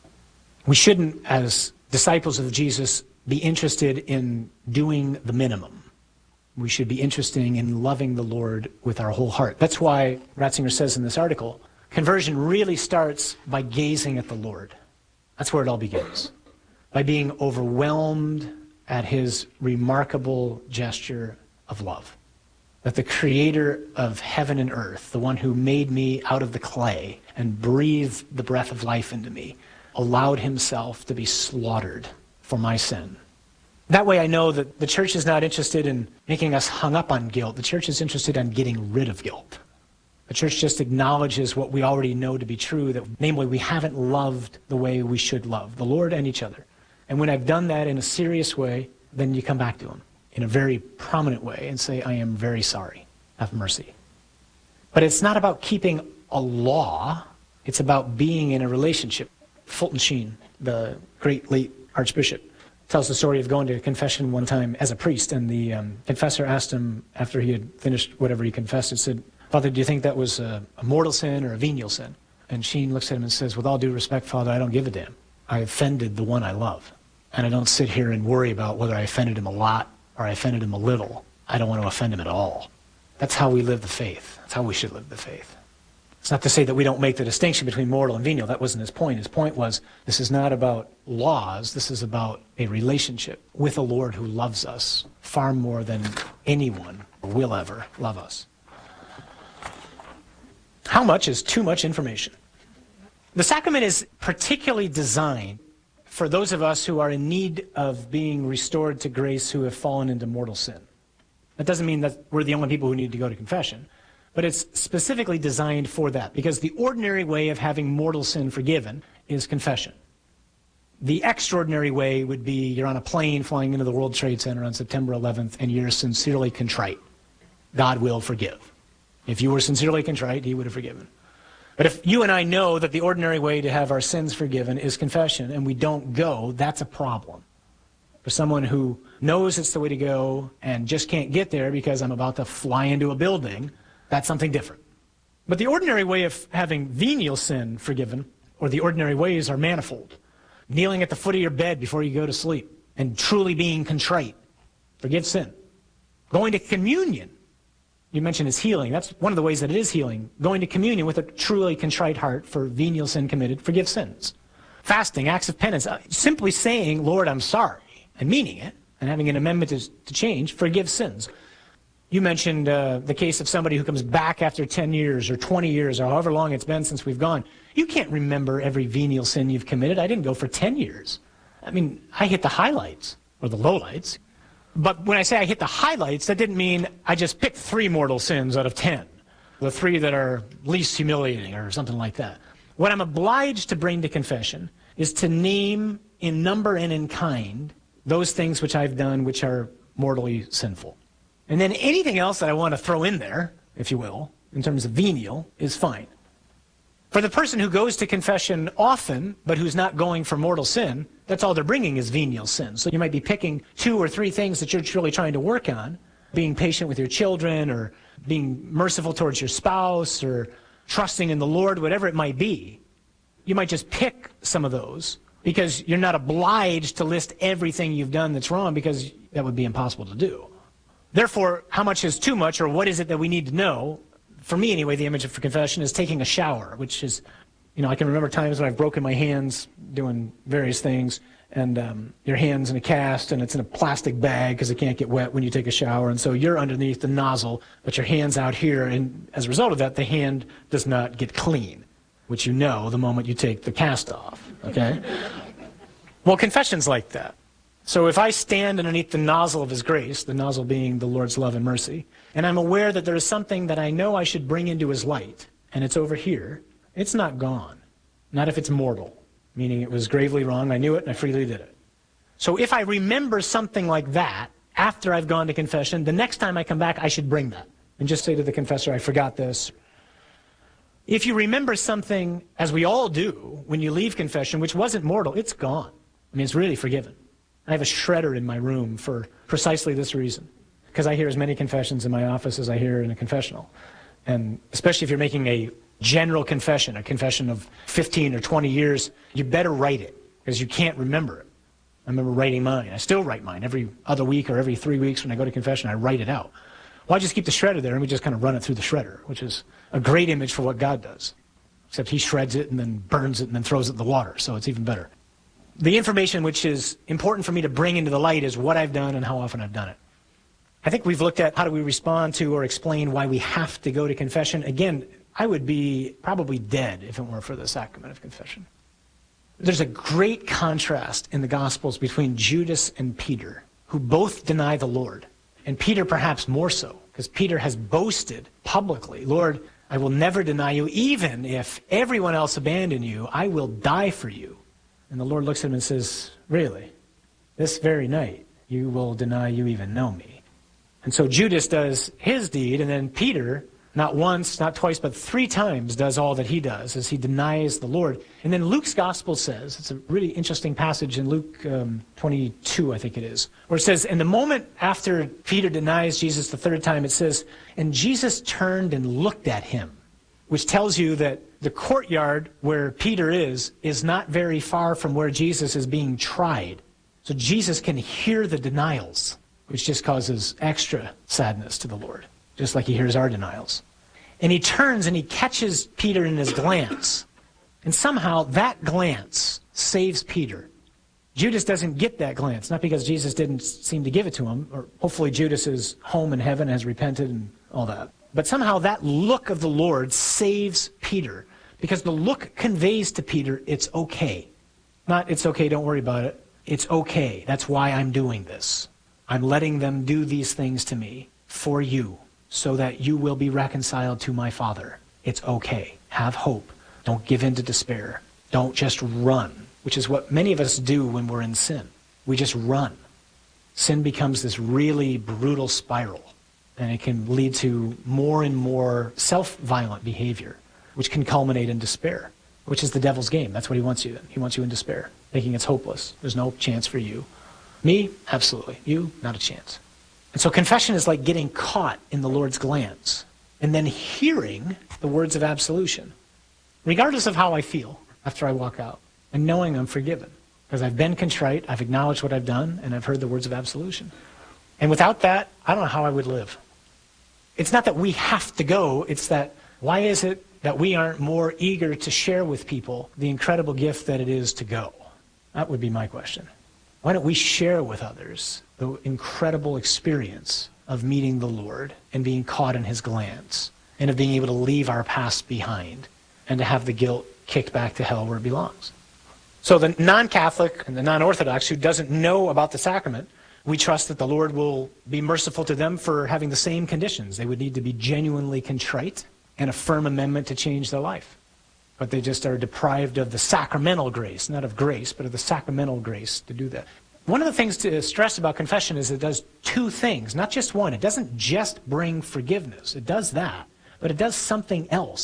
We shouldn't, as disciples of Jesus, be interested in doing the minimum. We should be interested in loving the Lord with our whole heart. That's why Ratzinger says in this article, conversion really starts by gazing at the Lord. That's where it all begins. By being overwhelmed at his remarkable gesture of love. That the creator of heaven and earth, the one who made me out of the clay and breathed the breath of life into me, allowed himself to be slaughtered for my sin. That way I know that the church is not interested in making us hung up on guilt. The church is interested in getting rid of guilt. The church just acknowledges what we already know to be true, that namely we haven't loved the way we should love, the Lord and each other. And when I've done that in a serious way, then you come back to him in a very prominent way and say, I am very sorry. Have mercy. But it's not about keeping a law. It's about being in a relationship. Fulton Sheen, the great late archbishop, tells the story of going to confession one time as a priest, and the confessor asked him after he had finished whatever he confessed, and said, Father, do you think that was a mortal sin or a venial sin? And Sheen looks at him and says, with all due respect, Father, I don't give a damn. I offended the one I love. And I don't sit here and worry about whether I offended him a lot or I offended him a little. I don't want to offend him at all. That's how we live the faith. That's how we should live the faith. It's not to say that we don't make the distinction between mortal and venial. That wasn't his point. His point was, this is not about laws. This is about a relationship with a Lord who loves us far more than anyone will ever love us. How much is too much information? The sacrament is particularly designed for those of us who are in need of being restored to grace, who have fallen into mortal sin. That doesn't mean that we're the only people who need to go to confession. But it's specifically designed for that, because the ordinary way of having mortal sin forgiven is confession. The extraordinary way would be you're on a plane flying into the World Trade Center on September 11th and you're sincerely contrite. God will forgive. If you were sincerely contrite, he would have forgiven. But if you and I know that the ordinary way to have our sins forgiven is confession and we don't go, that's a problem. For someone who knows it's the way to go and just can't get there because I'm about to fly into a building, that's something different. But the ordinary way of having venial sin forgiven, or the ordinary ways, are manifold. Kneeling at the foot of your bed before you go to sleep and truly being contrite. Forgive sin. Going to communion. You mentioned is healing. That's one of the ways that it is healing. Going to communion with a truly contrite heart for venial sin committed. Forgive sins. Fasting, acts of penance. Simply saying, Lord, I'm sorry, and meaning it, and having an amendment to change, forgive sins. You mentioned the case of somebody who comes back after 10 years or 20 years or however long it's been since we've gone. You can't remember every venial sin you've committed. I didn't go for 10 years. I mean, I hit the highlights or the lowlights. But when I say I hit the highlights, that didn't mean I just picked 3 mortal sins out of 10. The 3 that are least humiliating or something like that. What I'm obliged to bring to confession is to name in number and in kind those things which I've done which are mortally sinful. And then anything else that I want to throw in there, if you will, in terms of venial, is fine. For the person who goes to confession often, but who's not going for mortal sin, that's all they're bringing is venial sin. So you might be picking 2 or 3 things that you're truly trying to work on, being patient with your children, or being merciful towards your spouse, or trusting in the Lord, whatever it might be. You might just pick some of those, because you're not obliged to list everything you've done that's wrong, because that would be impossible to do. Therefore, how much is too much, or what is it that we need to know? For me, anyway, the image for confession is taking a shower, which is, I can remember times when I've broken my hands doing various things, and your hand's in a cast, and it's in a plastic bag because it can't get wet when you take a shower, and so you're underneath the nozzle, but your hand's out here, and as a result of that, the hand does not get clean, which you know the moment you take the cast off, okay? Well, confession's like that. So if I stand underneath the nozzle of His grace, the nozzle being the Lord's love and mercy, and I'm aware that there is something that I know I should bring into His light, and it's over here, it's not gone. Not if it's mortal, meaning it was gravely wrong, I knew it, and I freely did it. So if I remember something like that, after I've gone to confession, the next time I come back, I should bring that. And just say to the confessor, I forgot this. If you remember something, as we all do, when you leave confession, which wasn't mortal, it's gone. I mean, it's really forgiven. I have a shredder in my room for precisely this reason, because I hear as many confessions in my office as I hear in a confessional. And especially if you're making a general confession, a confession of 15 or 20 years, you better write it, because you can't remember it. I remember writing mine. I still write mine. Every other week or every 3 weeks when I go to confession, I write it out. Well, I just keep the shredder there, and we just kind of run it through the shredder, which is a great image for what God does. Except He shreds it and then burns it and then throws it in the water, so it's even better. The information which is important for me to bring into the light is what I've done and how often I've done it. I think we've looked at how do we respond to or explain why we have to go to confession. Again, I would be probably dead if it weren't for the sacrament of confession. There's a great contrast in the Gospels between Judas and Peter, who both deny the Lord. And Peter perhaps more so, because Peter has boasted publicly, Lord, I will never deny you, even if everyone else abandon you, I will die for you. And the Lord looks at him and says, really, this very night you will deny you even know me. And so Judas does his deed, and then Peter, not once, not twice, but 3 times does all that he does as he denies the Lord. And then Luke's gospel says, it's a really interesting passage in Luke 22, I think it is, where it says, in the moment after Peter denies Jesus the 3rd time, it says, and Jesus turned and looked at him, which tells you that the courtyard where Peter is not very far from where Jesus is being tried. So Jesus can hear the denials, which just causes extra sadness to the Lord, just like He hears our denials. And He turns and He catches Peter in his glance. And somehow that glance saves Peter. Judas doesn't get that glance, not because Jesus didn't seem to give it to him, or hopefully Judas is home in heaven, has repented and all that. But somehow that look of the Lord saves Peter, because the look conveys to Peter, it's okay. Not, it's okay, don't worry about it. It's okay. That's why I'm doing this. I'm letting them do these things to me for you, so that you will be reconciled to my Father. It's okay. Have hope. Don't give in to despair. Don't just run, which is what many of us do when we're in sin. We just run. Sin becomes this really brutal spiral, and it can lead to more and more self-violent behavior, which can culminate in despair, which is the devil's game. That's what he wants you in. He wants you in despair, thinking it's hopeless. There's no chance for you. Me? Absolutely. You? Not a chance. And so confession is like getting caught in the Lord's glance and then hearing the words of absolution, regardless of how I feel after I walk out, and knowing I'm forgiven because I've been contrite, I've acknowledged what I've done, and I've heard the words of absolution. And without that, I don't know how I would live. It's not that we have to go, it's that why is it that we aren't more eager to share with people the incredible gift that it is to go? That would be my question. Why don't we share with others the incredible experience of meeting the Lord and being caught in His glance and of being able to leave our past behind and to have the guilt kicked back to hell where it belongs? So the non-Catholic and the non-Orthodox who doesn't know about the sacrament, we trust that the Lord will be merciful to them for having the same conditions. They would need to be genuinely contrite and a firm amendment to change their life. but they just are deprived of the sacramental grace, not of grace, but of the sacramental grace to do that. One of the things to stress about confession is it does two things, not just one. It doesn't just bring forgiveness. It does that, but it does something else.